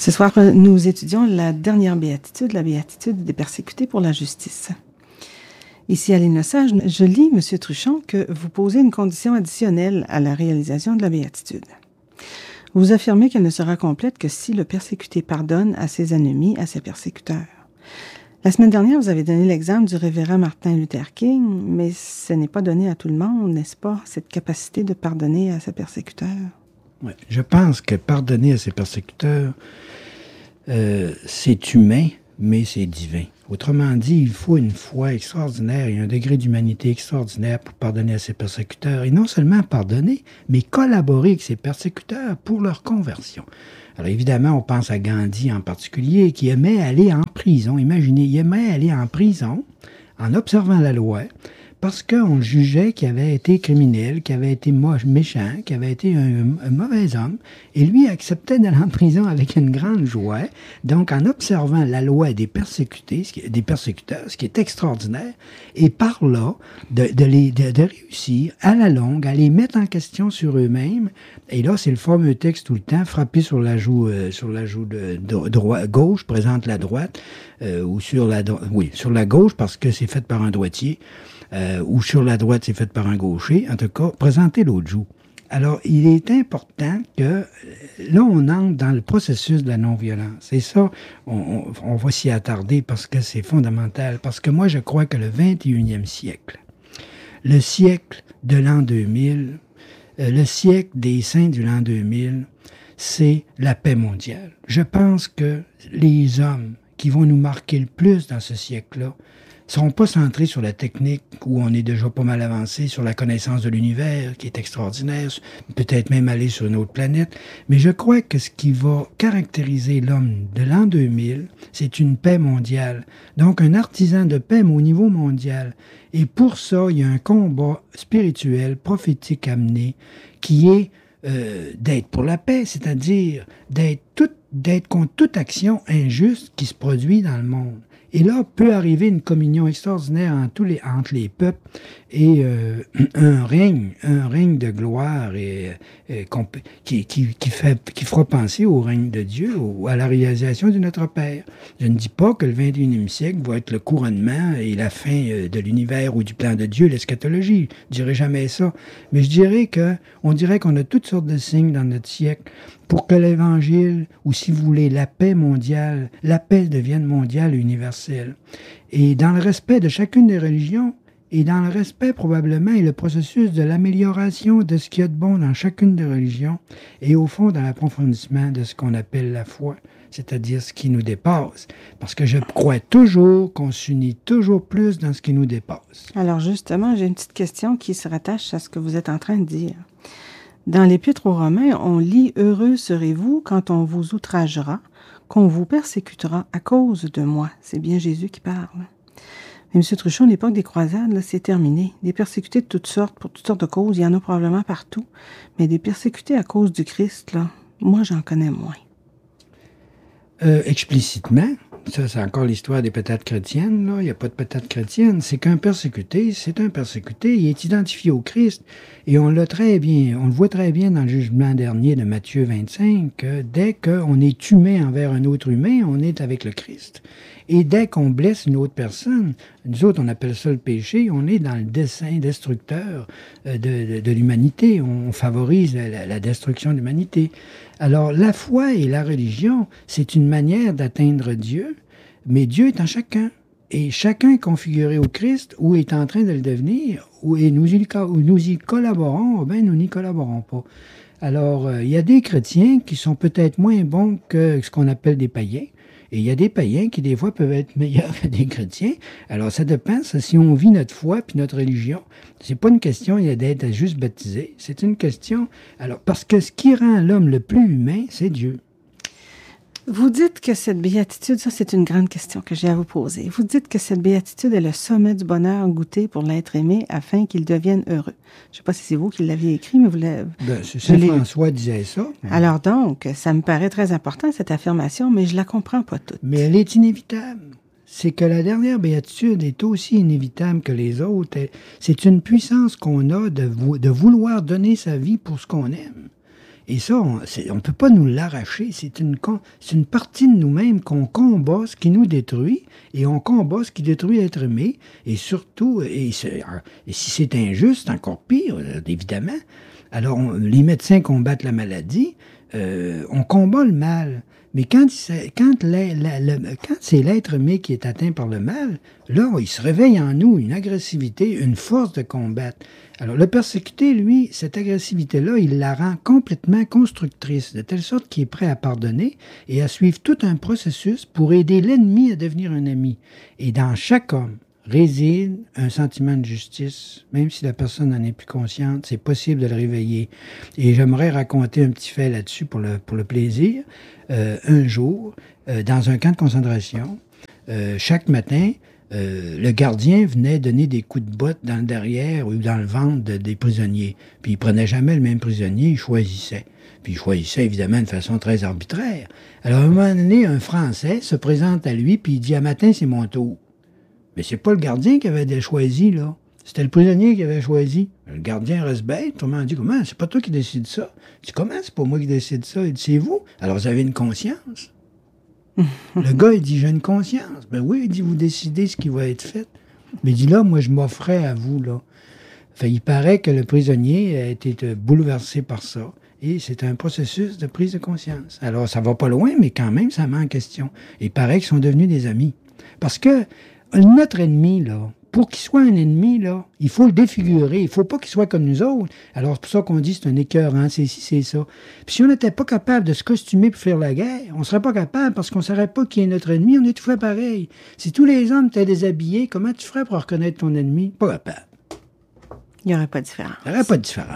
Ce soir, nous étudions la dernière béatitude, la béatitude des persécutés pour la justice. Ici à l'Innocenz, je lis, M. Truchon, que vous posez une condition additionnelle à la réalisation de la béatitude. Vous affirmez qu'elle ne sera complète que si le persécuté pardonne à ses ennemis, à ses persécuteurs. La semaine dernière, vous avez donné l'exemple du révérend Martin Luther King, mais ce n'est pas donné à tout le monde, n'est-ce pas, cette capacité de pardonner à ses persécuteurs? Oui, je pense que pardonner à ses persécuteurs, c'est humain, mais c'est divin. Autrement dit, il faut une foi extraordinaire et un degré d'humanité extraordinaire pour pardonner à ses persécuteurs. Et non seulement pardonner, mais collaborer avec ses persécuteurs pour leur conversion. Alors évidemment, on pense à Gandhi en particulier, qui aimait aller en prison. Imaginez, il aimait aller en prison en observant la loi, parce qu'on le jugeait qu'il avait été criminel, qu'il avait été méchant, qu'il avait été un mauvais homme. Et lui acceptait d'aller en prison avec une grande joie. Donc, en observant la loi des persécutés, des persécuteurs, ce qui est extraordinaire, et par là, de réussir à la longue à les mettre en question sur eux-mêmes. Et là, c'est le fameux texte tout le temps, frapper sur la joue gauche, présente la droite, ou sur la gauche, parce que c'est fait par un droitier. Ou sur la droite, c'est fait par un gaucher. En tout cas, présenter l'autre joue. Alors, il est important que, là, on entre dans le processus de la non-violence. Et ça, on va s'y attarder parce que c'est fondamental. Parce que moi, je crois que le 21e siècle, le siècle de l'an 2000, le siècle des saints du l'an 2000, c'est la paix mondiale. Je pense que les hommes qui vont nous marquer le plus dans ce siècle-là ne seront pas centrés sur la technique où on est déjà pas mal avancé, sur la connaissance de l'univers qui est extraordinaire, peut-être même aller sur une autre planète. Mais je crois que ce qui va caractériser l'homme de l'an 2000, c'est une paix mondiale. Donc un artisan de paix au niveau mondial. Et pour ça, il y a un combat spirituel, prophétique amené, qui est d'être pour la paix, c'est-à-dire d'être contre toute action injuste qui se produit dans le monde. Et là, peut arriver une communion extraordinaire entre les peuples et un règne de gloire qui fera penser au règne de Dieu, à la réalisation de notre Père. Je ne dis pas que le 21e siècle va être le couronnement et la fin de l'univers ou du plan de Dieu, l'eschatologie. Je dirais jamais ça. Mais je dirais on dirait qu'on a toutes sortes de signes dans notre siècle pour que l'Évangile, ou si vous voulez, la paix mondiale, la paix devienne mondiale et universelle. Et dans le respect de chacune des religions, et dans le respect probablement et le processus de l'amélioration de ce qu'il y a de bon dans chacune des religions, et au fond dans l'approfondissement de ce qu'on appelle la foi, c'est-à-dire ce qui nous dépasse. Parce que je crois toujours qu'on s'unit toujours plus dans ce qui nous dépasse. Alors justement, j'ai une petite question qui se rattache à ce que vous êtes en train de dire. Dans l'Épître aux Romains, on lit « Heureux serez-vous quand on vous outragera, qu'on vous persécutera à cause de moi. » C'est bien Jésus qui parle. Mais M. Truchon, l'époque des croisades, là, c'est terminé. Des persécutés de toutes sortes, pour toutes sortes de causes, il y en a probablement partout. Mais des persécutés à cause du Christ, là, moi, j'en connais moins. Explicitement, ça, c'est encore l'histoire des patates chrétiennes, là. Il n'y a pas de patates chrétiennes. C'est qu'un persécuté, c'est un persécuté. Il est identifié au Christ. Et on le voit très bien dans le jugement dernier de Matthieu 25, que dès qu'on est humain envers un autre humain, on est avec le Christ. Et dès qu'on blesse une autre personne, nous autres, on appelle ça le péché, on est dans le dessein destructeur de l'humanité. On favorise la destruction de l'humanité. Alors, la foi et la religion, c'est une manière d'atteindre Dieu, mais Dieu est en chacun. Et chacun est configuré au Christ ou est en train de le devenir, et nous y collaborons, ou bien nous n'y collaborons pas. Alors, il y a des chrétiens qui sont peut-être moins bons que ce qu'on appelle des païens. Et il y a des païens qui, des fois, peuvent être meilleurs que des chrétiens. Alors, ça dépend, si on vit notre foi puis notre religion. C'est pas une question d'être juste baptisé. C'est une question... Alors, parce que ce qui rend l'homme le plus humain, c'est Dieu. Vous dites que cette béatitude, ça c'est une grande question que j'ai à vous poser. Vous dites que cette béatitude est le sommet du bonheur goûté pour l'être aimé afin qu'il devienne heureux. Je ne sais pas si c'est vous qui l'aviez écrit, mais vous l'avez... Saint François disait ça. Alors donc, ça me paraît très important cette affirmation, mais je la comprends pas toute. Mais elle est inévitable. C'est que la dernière béatitude est aussi inévitable que les autres. C'est une puissance qu'on a de vouloir donner sa vie pour ce qu'on aime. Et ça, on ne peut pas nous l'arracher. C'est une partie de nous-mêmes qu'on combat, ce qui nous détruit, et on combat ce qui détruit l'être aimé. Et surtout, et si c'est injuste, encore pire, évidemment. Alors, les médecins combattent la maladie, on combat le mal. Mais quand c'est l'être aimé qui est atteint par le mal, là, il se réveille en nous une agressivité, une force de combattre. Alors, le persécuté, lui, cette agressivité-là, il la rend complètement constructrice, de telle sorte qu'il est prêt à pardonner et à suivre tout un processus pour aider l'ennemi à devenir un ami. Et dans chaque homme réside un sentiment de justice, même si la personne n'en est plus consciente, c'est possible de le réveiller. Et j'aimerais raconter un petit fait là-dessus pour le plaisir. Un jour, dans un camp de concentration, chaque matin, le gardien venait donner des coups de botte dans le derrière ou dans le ventre des prisonniers. Puis il prenait jamais le même prisonnier, il choisissait. Puis il choisissait évidemment de façon très arbitraire. Alors à un moment donné, un Français se présente à lui, puis il dit « À matin, c'est mon tour ». Mais c'est pas le gardien qui avait choisi, là. C'était le prisonnier qui avait choisi. Le gardien reste bête. Tout le monde dit, comment? C'est pas toi qui décide ça. Il dit, comment? C'est pas moi qui décide ça. Il dit, c'est vous. Alors, vous avez une conscience. Le gars, il dit, j'ai une conscience. Ben oui, il dit, vous décidez ce qui va être fait. Mais il dit, là, moi, je m'offrais à vous, là. Fait, il paraît que le prisonnier a été bouleversé par ça. Et c'est un processus de prise de conscience. Alors, ça va pas loin, mais quand même, ça met en question. Et il paraît qu'ils sont devenus des amis. Parce que notre ennemi, là, pour qu'il soit un ennemi, là, il faut le défigurer. Il faut pas qu'il soit comme nous autres. Alors, c'est pour ça qu'on dit c'est un écœurant, c'est ci, c'est ça. Puis si on n'était pas capable de se costumer pour faire la guerre, on serait pas capable parce qu'on ne saurait pas qui est notre ennemi. On est tout fait pareil. Si tous les hommes étaient déshabillés, comment tu ferais pour reconnaître ton ennemi? Pas capable. Il n'y aurait pas de différence. Il n'y aurait pas de différence.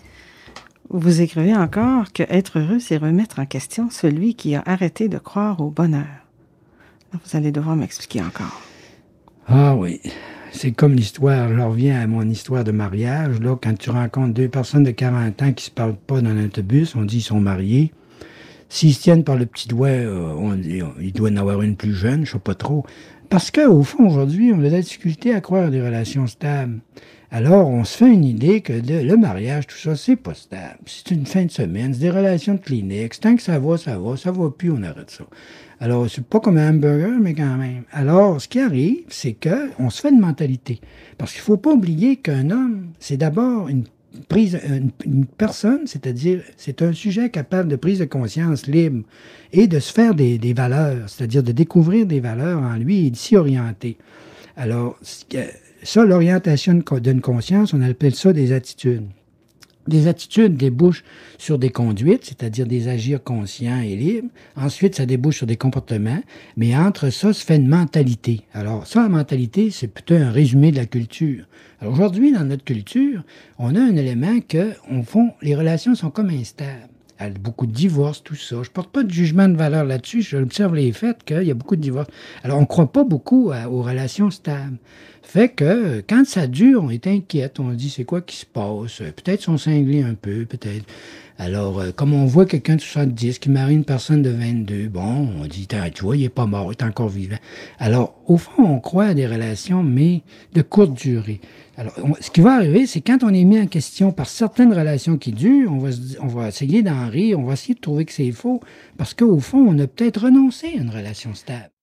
Vous écrivez encore que être heureux, c'est remettre en question celui qui a arrêté de croire au bonheur. Là, vous allez devoir m'expliquer encore. Ah oui, c'est comme l'histoire, je reviens à mon histoire de mariage, là, quand tu rencontres deux personnes de 40 ans qui se parlent pas dans l'autobus, on dit qu'ils sont mariés. S'ils se tiennent par le petit doigt, on dit, il doit en avoir une plus jeune, je sais pas trop. Parce qu'au fond, aujourd'hui, on a de la difficulté à croire à des relations stables. Alors, on se fait une idée que le mariage, tout ça, c'est pas stable. C'est une fin de semaine, c'est des relations de Kleenex. Tant que ça va plus, on arrête ça. Alors, c'est pas comme un hamburger, mais quand même. Alors, ce qui arrive, c'est qu'on se fait une mentalité. Parce qu'il faut pas oublier qu'un homme, c'est d'abord une personne, c'est-à-dire, c'est un sujet capable de prise de conscience libre et de se faire des valeurs, c'est-à-dire de découvrir des valeurs en lui et de s'y orienter. Alors, ça, l'orientation d'une conscience, on appelle ça des attitudes. Des attitudes débouchent sur des conduites, c'est-à-dire des agirs conscients et libres. Ensuite, ça débouche sur des comportements. Mais entre ça, se fait une mentalité. Alors, ça, la mentalité, c'est plutôt un résumé de la culture. Alors, aujourd'hui, dans notre culture, on a un élément que, au fond, les relations sont comme instables. Il y a beaucoup de divorces, tout ça. Je ne porte pas de jugement de valeur là-dessus. J'observe les faits qu'il y a beaucoup de divorces. Alors, on ne croit pas beaucoup aux relations stables. Fait que, quand ça dure, on est inquiète. On dit, c'est quoi qui se passe? Peut-être sont cinglés un peu, peut-être. Alors, comme on voit quelqu'un de 70 qui marie une personne de 22, bon, on dit, tu vois, il n'est pas mort, il est encore vivant. Alors, au fond, on croit à des relations, mais de courte durée. Alors, ce qui va arriver, c'est quand on est mis en question par certaines relations qui durent, on va essayer d'en rire, on va essayer de trouver que c'est faux, parce qu'au fond, on a peut-être renoncé à une relation stable.